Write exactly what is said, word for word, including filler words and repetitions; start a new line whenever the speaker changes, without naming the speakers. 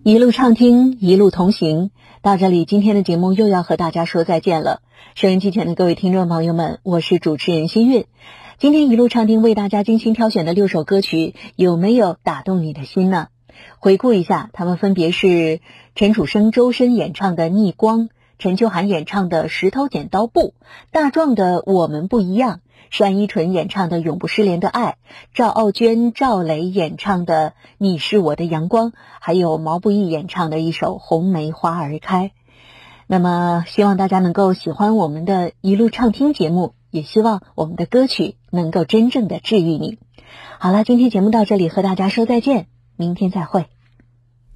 一路畅听，一路同行。到这里，今天的节目又要和大家说再见了。收音机前的各位听众朋友们，我是主持人新韵。今天一路畅听为大家精心挑选的六首歌曲，有没有打动你的心呢？回顾一下，他们分别是陈楚生、周深演唱的《逆光》，陈秋涵演唱的《石头剪刀布》，大壮的《我们不一样》，单依纯演唱的《永不失联的爱》，赵傲娟、赵雷演唱的《你是我的阳光》，还有毛不易演唱的一首《红梅花儿开》。那么希望大家能够喜欢我们的一路畅听节目，也希望我们的歌曲能够真正的治愈你。好了，今天节目到这里，和大家说再见，明天再会。